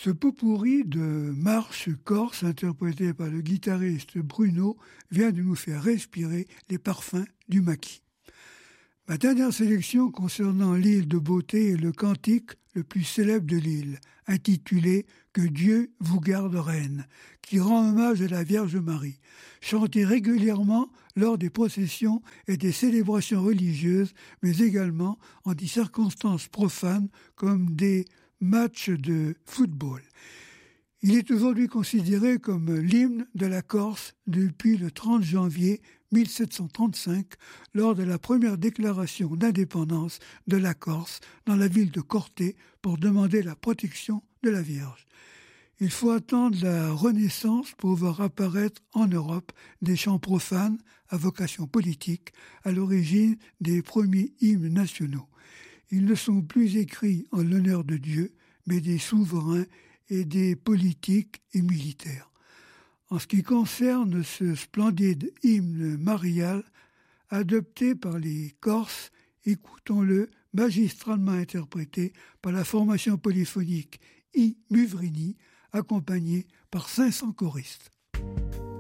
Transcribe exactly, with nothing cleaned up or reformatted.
Ce pot-pourri de marches corse interprété par le guitariste Bruno vient de nous faire respirer les parfums du maquis. Ma dernière sélection concernant l'île de Beauté est le cantique le plus célèbre de l'île, intitulé « Que Dieu vous garde reine », qui rend hommage à la Vierge Marie, chanté régulièrement lors des processions et des célébrations religieuses, mais également en des circonstances profanes comme des matchs de football. Il est aujourd'hui considéré comme l'hymne de la Corse depuis le trente janvier mille sept cent trente-cinq, lors de la première déclaration d'indépendance de la Corse dans la ville de Corté pour demander la protection de la Vierge. Il faut attendre la Renaissance pour voir apparaître en Europe des chants profanes à vocation politique à l'origine des premiers hymnes nationaux. Ils ne sont plus écrits en l'honneur de Dieu, mais des souverains et des politiques et militaires. En ce qui concerne ce splendide hymne marial, adopté par les Corses, écoutons-le magistralement interprété par la formation polyphonique I Muvrini, accompagné par cinq cents choristes.